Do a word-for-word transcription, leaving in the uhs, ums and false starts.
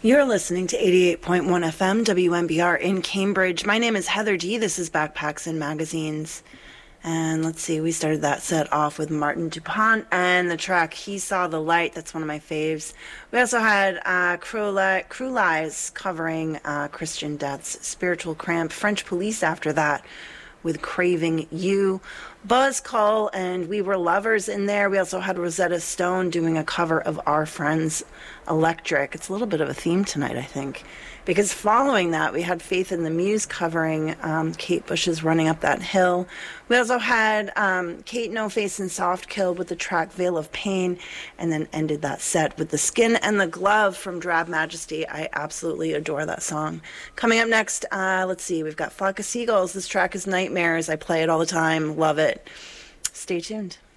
You're listening to eighty-eight point one F M W M B R in Cambridge. My name is Heather D. This is Backpacks and Magazines. And let's see, we started that set off with Martin Dupont and the track He Saw the Light. That's one of my faves. We also had uh, Crew Lies covering uh, Christian Death's Spiritual Cramp. French Police after that with Craving You. Buzz Call and We Were Lovers in there. We also had Rosetta Stone doing a cover of Our Friends Electric. It's a little bit of a theme tonight, I think, because following that we had Faith in the Muse covering um, Kate Bush's Running Up That Hill. We also had um, Kate No Face and Soft Kill with the track Veil of Pain, and then ended that set with The Skin and the Glove from Drab Majesty. I absolutely adore that song. Coming up next, uh, let's see, we've got Flock of Seagulls. This track is Nightmares. I play it all the time, love it. Stay tuned.